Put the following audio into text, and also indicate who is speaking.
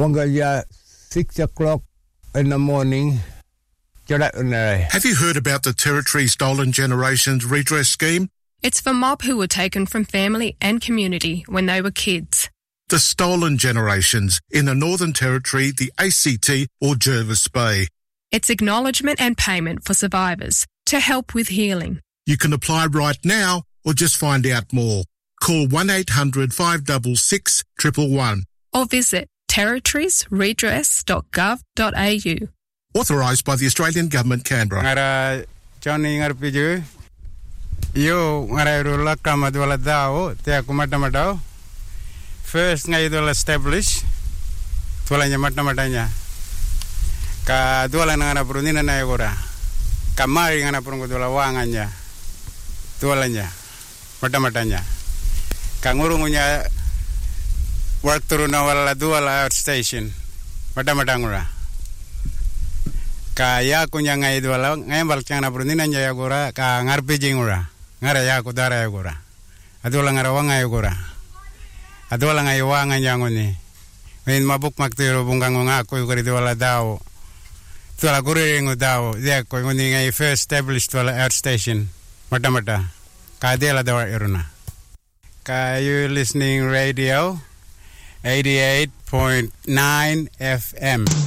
Speaker 1: Wangalia 6 o'clock in the morning.
Speaker 2: Have you heard about the Territory Stolen Generations Redress Scheme?
Speaker 3: It's for mob who were taken from family and community when they were kids.
Speaker 2: The Stolen Generations in the Northern Territory, the ACT or Jervis Bay.
Speaker 3: It's acknowledgement and payment for survivors to help with healing.
Speaker 2: You can apply right now or just find out more. Call 1-800-566-111.
Speaker 3: Or visit territoriesredress.gov.au.
Speaker 2: Authorised by the Australian Government, Canberra.
Speaker 4: Ngara Johnny ngarpiju. Yo ngara rula kamadwala dao te akumatamato. First ngai dola establish tualanya matamatanya. Ka duala ngana prunina na yagora. Kamari ngana prungu dola wanganya. Tualanya matamatanya. Kangurungunya work through na wala duala outstation. Matamatangura. Ka ya kunya ngai dola ngai balkana prunina nya yagora ka ngarpijingura. Ngara ya kudara yagora. Adola ngara wanga yagora. Adola ngai wanga nyangoni. When mabuk maktiro bungango ngako yugari dola dao. Tuala kuriringo dao. Dia ko ngoni ngai first established dola outstation. Mata. Ka dela dawa iruna. Ka you listening radio 88.9 FM.